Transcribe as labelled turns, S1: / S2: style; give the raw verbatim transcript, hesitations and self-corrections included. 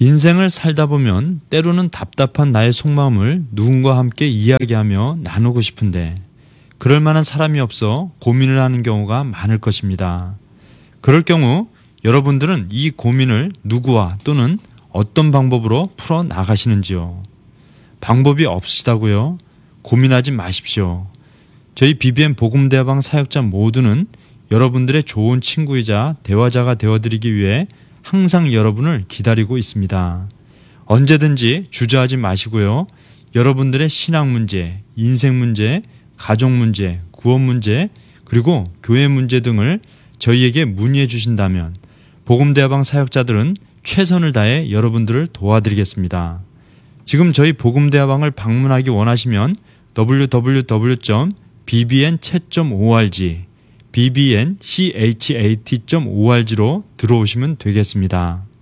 S1: 인생을 살다 보면 때로는 답답한 나의 속마음을 누군가와 함께 이야기하며 나누고 싶은데 그럴 만한 사람이 없어 고민을 하는 경우가 많을 것입니다. 그럴 경우 여러분들은 이 고민을 누구와 또는 어떤 방법으로 풀어 나가시는지요? 방법이 없으시다고요? 고민하지 마십시오. 저희 비비엠 복음대화방 사역자 모두는 여러분들의 좋은 친구이자 대화자가 되어드리기 위해 항상 여러분을 기다리고 있습니다. 언제든지 주저하지 마시고요. 여러분들의 신앙 문제, 인생 문제, 가족 문제, 구원 문제, 그리고 교회 문제 등을 저희에게 문의해 주신다면 복음대화방 사역자들은 최선을 다해 여러분들을 도와드리겠습니다. 지금 저희 복음대화방을 방문하기 원하시면 더블유 더블유 더블유 점 비비엔 챗 점 오알지 비비엔 챗 점 오알지로 들어오시면 되겠습니다.